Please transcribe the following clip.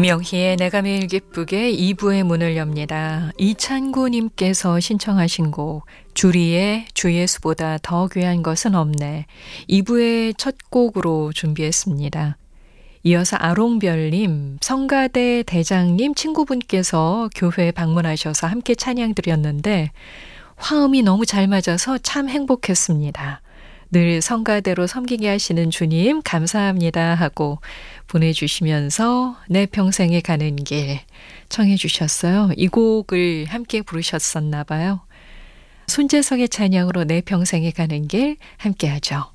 김영희의 내가 매일 기쁘게 2부의 문을 엽니다. 이찬구님께서 신청하신 곡 주리의 주 예수보다 더 귀한 것은 없네. 2부의 첫 곡으로 준비했습니다. 이어서 아롱별님, 성가대 대장님 친구분께서 교회에 방문하셔서 함께 찬양 드렸는데 화음이 너무 잘 맞아서 참 행복했습니다. 늘 성가대로 섬기게 하시는 주님 감사합니다 하고 보내주시면서 내 평생에 가는 길 청해 주셨어요. 이 곡을 함께 부르셨었나 봐요. 손재성의 찬양으로 내 평생에 가는 길 함께 하죠.